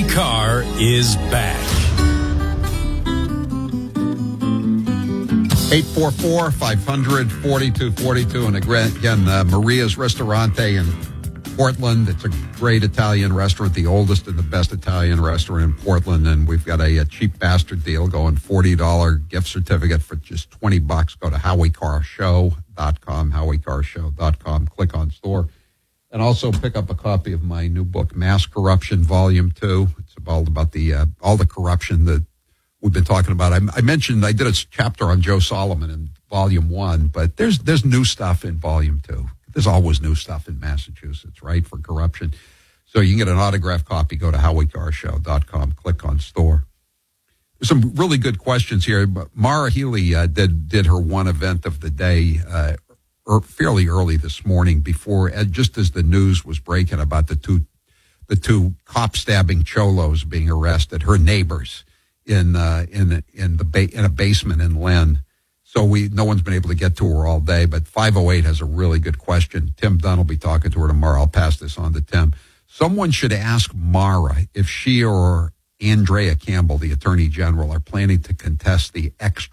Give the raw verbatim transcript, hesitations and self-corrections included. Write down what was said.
Carr is back. eight four four, five hundred, forty-two forty-two. And again, uh, Maria's Ristorante in Portland. It's a great Italian restaurant, the oldest and the best Italian restaurant in Portland. And we've got a, a cheap bastard deal going, forty dollars gift certificate for just twenty bucks. Go to howie carr show dot com, howie carr show dot com. Click on store. And also pick up a copy of my new book, Mass Corruption, Volume two. It's all about the uh, all the corruption that we've been talking about. I, I mentioned I did a chapter on Joe Solomon in Volume one, but there's there's new stuff in Volume two. There's always new stuff in Massachusetts, right, for corruption. So you can get an autographed copy. Go to howie carr show dot com. Click on store. There's some really good questions here. Mara Healy uh, did did her one event of the day uh, er, fairly early this morning, before uh, just as the news was breaking about the two the two cop stabbing cholos being arrested. Her neighbors in uh, in in the ba- in a basement in Lynn. So we no one's been able to get to her all day. But five oh eight has a really good question. Tim Dunn will be talking to her tomorrow. I'll pass this on to Tim. Someone should ask Mara if she or Andrea Campbell, the Attorney General, are planning to contest the extra